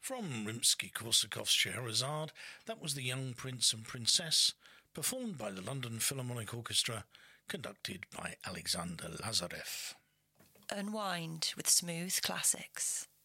From Rimsky-Korsakov's Scheherazade, that was The Young Prince and Princess, performed by the London Philharmonic Orchestra, conducted by Alexander Lazarev. Unwind with smooth classics.